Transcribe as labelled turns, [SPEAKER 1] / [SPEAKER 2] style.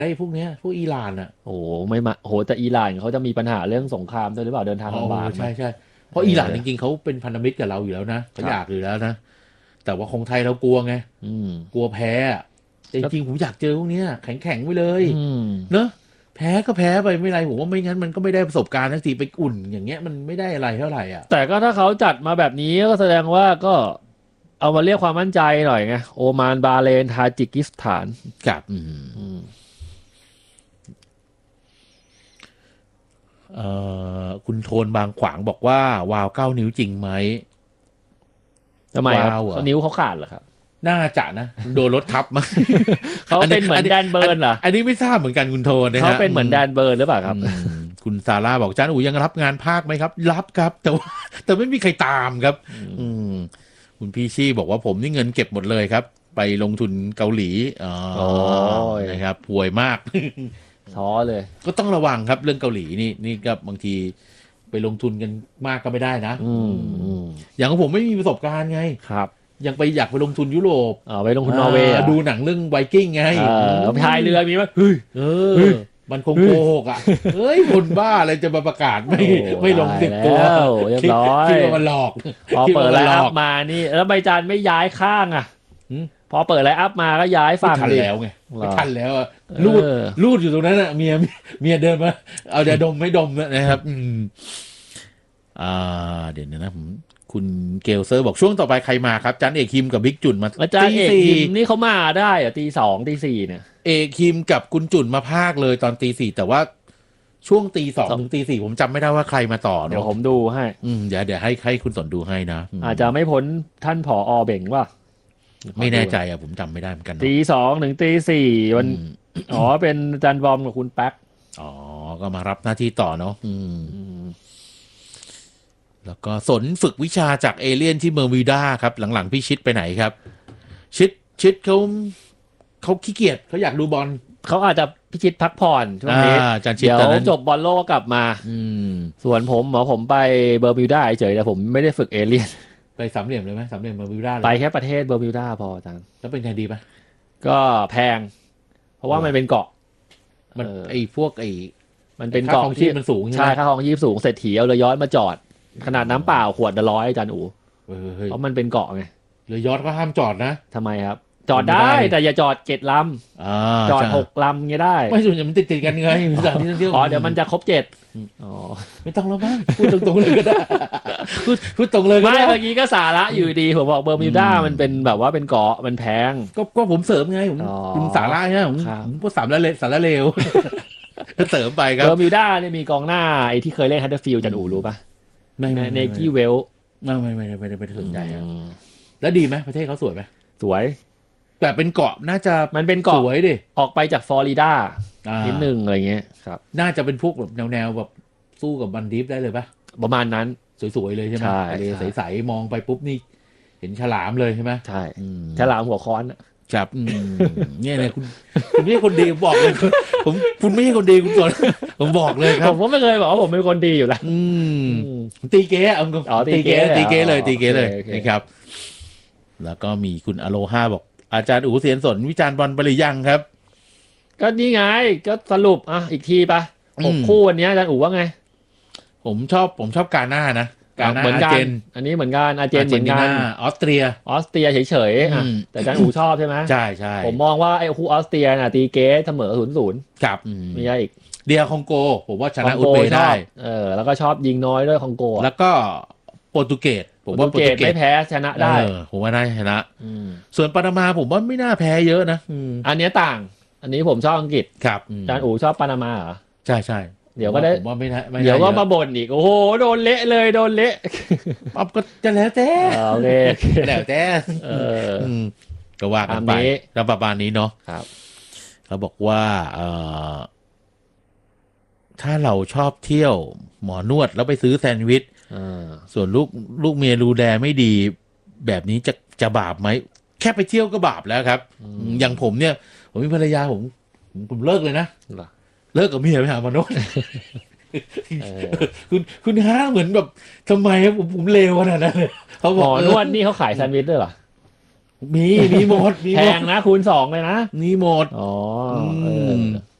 [SPEAKER 1] ไอ้พวกเนี้ยพวกอิหร่านอ่ะ
[SPEAKER 2] โอ้ไม่มาโหแต่อิหร่านเขาจะมีปัญหาเรื่องสงครามด้วยหรือเปล่าเดินทาง
[SPEAKER 1] อ๋อ
[SPEAKER 2] ลำบากไหม
[SPEAKER 1] ใช่ใช่เพราะอิหร่านจริงๆเขาเป็นพันธมิตรกับเราอยู่แล้วนะเขา
[SPEAKER 2] ครับ
[SPEAKER 1] อยากอยู่แล้วนะแต่ว่าของไทยเรากลัวไง
[SPEAKER 2] อืม
[SPEAKER 1] กลัวแพ้อะแต่จ
[SPEAKER 2] ก็
[SPEAKER 1] ริงๆผมอยากเจอพวกเนี้ยแข็งๆไปเลย
[SPEAKER 2] อืม
[SPEAKER 1] เนอะแพ้ก็แพ้ไปไม่เป็นไรผมว่าไม่งั้นมันก็ไม่ได้ประสบการณ์ทั้งทีไปอุ่นอย่างเงี้ยมันไม่ได้อะไรเท่าไหร่อ่ะ
[SPEAKER 2] แต่ก็ถ้าเขาจัดมาแบบนี้ก็แสดงว่าก็เอามาเรียกความมั่นใจหน่อยไงโอมานบาห์เรนทาจิกิสถาน
[SPEAKER 1] กับ
[SPEAKER 2] อืม
[SPEAKER 1] คุณโทนบางขวางบอกว่าวาว9 นิ้วจริงไหม
[SPEAKER 2] ทำไมครับ
[SPEAKER 1] วาวเหรอ
[SPEAKER 2] เขานิ้วเขาขาดเหรอครับ
[SPEAKER 1] น่าจะนะโดนรถทับมา
[SPEAKER 2] เขาเป็นเหมือนแดนเบิร์นเหรอ
[SPEAKER 1] อันนี้ไม่ทราบเหมือนกันคุณโทนนะ
[SPEAKER 2] เขา
[SPEAKER 1] ฮะ
[SPEAKER 2] เป็นเหมือนแดนเบิร์นหรือเปล่าครับ
[SPEAKER 1] คุณซาร่าบอกจานอูยังรับงานภาคไหมครับรับครับแต่ว่าแต่ไม่มีใครตามครับอืมคุณพี่ชี่บอกว่าผมนี่เงินเก็บหมดเลยครับไปลงทุนเกาหลีอ๋อ
[SPEAKER 2] โอ้ย
[SPEAKER 1] นะครับป่วยมาก
[SPEAKER 2] ท้อเลย
[SPEAKER 1] ก็ต้องระวังครับเรื่องเกาหลีนี่ก็บางทีไปลงทุนกันมากก็ไม่ได้นะอย่างของผมไม่มีประสบการณ์ไง
[SPEAKER 2] ครับ
[SPEAKER 1] ยังไปอยากไปลงทุนยุโรป
[SPEAKER 2] ไปลงทุนนอร์เวย์
[SPEAKER 1] ดูหนังเรื่องไวกิ้งไง
[SPEAKER 2] พายเรือมีไหมเฮ้ย
[SPEAKER 1] เออมันคงโกหกอ่ะเฮ้ยคนบ้าอะไรจะมาประกาศไม่ลง10 ตัว
[SPEAKER 2] เรียบร้อย
[SPEAKER 1] คิดว่ามันหลอก
[SPEAKER 2] พอเปิดไลน์อัพ
[SPEAKER 1] คิดว่ามันหลอก
[SPEAKER 2] มานี่แล้วใบจานไม่ย้ายข้างอ่ะ
[SPEAKER 1] หืม
[SPEAKER 2] พอเปิดไลน์อัพมาก็ย้าย
[SPEAKER 1] ไม่
[SPEAKER 2] ฝั่ง
[SPEAKER 1] ทัน
[SPEAKER 2] ดิ
[SPEAKER 1] แล้วไงไม่ทันแล้วอะ
[SPEAKER 2] เ
[SPEAKER 1] รูด
[SPEAKER 2] ออ
[SPEAKER 1] รูดอยู่ตรงนั้นอ่ะเมียเดินมาเอาเดี๋ยวดมไม่ดมนะครับเดี๋ยวนะคุณเกลเซอร์บอกช่วงต่อไปใครมาครับจันเอกคิมกับบิ๊กจุนมา
[SPEAKER 2] อาจารย์เอก
[SPEAKER 1] ตี
[SPEAKER 2] ยิ
[SPEAKER 1] สี่
[SPEAKER 2] มนี่เขามาได้เหรอตี 2ตี 4เนี่ย
[SPEAKER 1] เอกคิมกับคุณจุนมาภาคเลยตอนตี 4แต่ว่าช่วงตี 2ถึงตี 4ผมจำไม่ได้ว่าใครมาต่อ
[SPEAKER 2] เดี๋ยว
[SPEAKER 1] เนาะ
[SPEAKER 2] ผมดูให้
[SPEAKER 1] เดี๋ยวให้คุณสนดูให้นะ
[SPEAKER 2] อาจจะไม่พ้นท่านผอเบ่งว่า
[SPEAKER 1] ไม่แน่ใจอ่ะผมจำไม่ได้เหมือนกันเนาะ
[SPEAKER 2] ตี 2 ถึงตี 4มันเป็นอาจารย์บอมกับคุณแป๊ก
[SPEAKER 1] อ๋อก็มารับหน้าที่ต่อเนาะแล้วก็สนฝึกวิชาจากเอเลี่ยนที่เมอร์มิวดาครับหลังๆพี่ชิดไปไหนครับชิดเขาขี้เกียจเขาอยากดูบอล
[SPEAKER 2] เขาอาจจะพิชิตพักผ่อนช่วงนี้
[SPEAKER 1] อาจารย์ชิด
[SPEAKER 2] เดี๋ยว
[SPEAKER 1] ตอนนั้น
[SPEAKER 2] จบบอลโลกกลับมาส่วนผมไปเบอร์มิวดาเฉยแต่ผมไม่ได้ฝึกเอเลี่ยน
[SPEAKER 1] ไปสามเหลี่ยมเลยไหมสามเหลี่ยมเมอร์มิวดาเลย
[SPEAKER 2] ไปแค่ประเทศเบอร์มิวดาพออาจารย์
[SPEAKER 1] แล้วเป็นไงดีปะ
[SPEAKER 2] ก็แพง เพราะว่ามันเป็นเกาะ
[SPEAKER 1] มันไอ้พวก
[SPEAKER 2] มันเป็น
[SPEAKER 1] ค่า
[SPEAKER 2] เกาะ
[SPEAKER 1] ของชีพมันสูงใช่ไหม
[SPEAKER 2] ใช่ค่าของชีพสูงเศรษฐีเอาเรือย้อนมาจอดขนาดน้ำเปล่าขวดละ100อาจารย์อู๋เพราะมันเป็นเกาะไง
[SPEAKER 1] เรือยอชต์ก็ห้ามจอดนะ
[SPEAKER 2] ทำไมครับ จอดได้แต่อย่าจอด7 ลำจอด6 ลำเงี้ยได้
[SPEAKER 1] ไม่ส่วนใหญ่มันติดกันไงสถานที่ท่องเที่ยว
[SPEAKER 2] เดี๋ยวมันจะครบ7
[SPEAKER 1] ไม่ต้องแล้วมั้งพูดตรงๆเลยก็ได้พูดตรงเลยก็
[SPEAKER 2] ไม่
[SPEAKER 1] ได้
[SPEAKER 2] เมื่อกี้ก็สาระอยู่ดีผมบอกเบอร์มิวดามันเป็นแบบว่าเป็นเกาะมันแพง
[SPEAKER 1] ก็ผมเสริมไงผมสาระใช่ไหมผมพูดสามสาระเลวเสริมไปครับ
[SPEAKER 2] เบอร์มิวดาเนี่ยมีกองหน้าไอ้ที่เคยเล่นฮัตเตอร์ฟิลด์จันอูรู้ป่ะ
[SPEAKER 1] ไม่
[SPEAKER 2] เนกี้เวล
[SPEAKER 1] ไม่สนใจแล้วดีไหมประเทศเขาสวยไหม
[SPEAKER 2] สวย
[SPEAKER 1] แต่เป็นเกาะน่าจะ
[SPEAKER 2] มันเป็นเกาะ
[SPEAKER 1] สวยดิ
[SPEAKER 2] ออกไปจากฟลอริดานิดนึงอะไรเงี้ยครับ
[SPEAKER 1] น่าจะเป็นพวกแบบแนวแบบสู้กับบันดิฟได้เลยปะ
[SPEAKER 2] ประมาณนั้น
[SPEAKER 1] สวยๆเลยใช่ไหมทะเลใสๆมองไปปุ๊บนี่เห็นฉลามเลยใช่ไหม
[SPEAKER 2] ใช่ฉลามหัวค้อน
[SPEAKER 1] จับเนี่ยคุณไม่ใช่คนดีบอกเลยคุณไม่ใช่คนดีคุณสอนผมบอกเลยครับ
[SPEAKER 2] ผมก็ไม่เคยบอกว่าผมเป็นคนดีอยู่แล้ว
[SPEAKER 1] ตีเก๋ตีเก๋เลย
[SPEAKER 2] นะครับ
[SPEAKER 1] แล้วก็มีคุณอโลฮาบอกอาจารย์อู๋เสียนสนวิจารณ์บอลไปหรือยังครับ
[SPEAKER 2] ก็นี่ไงก็สรุปอีกทีปะคู่วันนี้อาจารย์อู๋ว่าไง
[SPEAKER 1] ผมชอบกาหน้านะกาหน้า
[SPEAKER 2] อาเจนอันนี้เหมือนกันอาเจนเหมือนกัน
[SPEAKER 1] ออสเตรีย
[SPEAKER 2] เฉยๆแต่อาจารย์อู๋ชอบใช่ไหม
[SPEAKER 1] ใช่
[SPEAKER 2] ผมมองว่าไอ้คู่ออสเตรียน่ะตีเกสเสมอ0-0
[SPEAKER 1] ครับ
[SPEAKER 2] มีอะไรอีก
[SPEAKER 1] เดียคองโกผมว่าชนะอุซเบย์ได้
[SPEAKER 2] แล้วก็ชอบยิงน้อยด้วยคองโก
[SPEAKER 1] แล้วก็โปรตุเกสผมว่าโปรตุเกส
[SPEAKER 2] ไม่แพ้ชนะได้
[SPEAKER 1] ผมว่าได้ชนะส่วนปานามาผมว่าไม่น่าแพ้เยอะนะ
[SPEAKER 2] อันนี้ต่างอันนี้ผมชอบอังกฤษ
[SPEAKER 1] ครับ
[SPEAKER 2] อาจารย์อู๋ชอบปานามาเหรอ
[SPEAKER 1] ใช่
[SPEAKER 2] เดี๋ยวก็ได้
[SPEAKER 1] ผมว่าไม่
[SPEAKER 2] เดี๋ยวก็มาบ่นอีกโอ้โหโดนเละเลยโดนเละ
[SPEAKER 1] ก็จะแล้วแต่
[SPEAKER 2] โอเค
[SPEAKER 1] แล้วแต่ก็ว่ากันไปแล้วประมาณนี้เนาะ
[SPEAKER 2] ครับ
[SPEAKER 1] เขาบอกว่าถ้าเราชอบเที่ยวหมอนวดแล้วไปซื้อแซนด์วิชส่วนลูกเมียดูแลไม่ดีแบบนี้จะบาปไหมแค่ไปเที่ยวก็บาปแล้วครับอย่างผมเนี่ยผมมีภรรยาผมเลิกเลยนะเลิกกับเมียไปหาหมอนวดคุณฮะเหมือนแบบทำไมผมเลวขนาดนั้นเลย
[SPEAKER 2] เขาบอกหมอนวดนี่เขาขายแซนด์วิชด้วยเหรอ
[SPEAKER 1] มีหมด
[SPEAKER 2] แพงนะคูณ 2เลยนะ
[SPEAKER 1] มีหมด
[SPEAKER 2] อ๋อ
[SPEAKER 1] อื
[SPEAKER 2] เออ
[SPEAKER 1] ม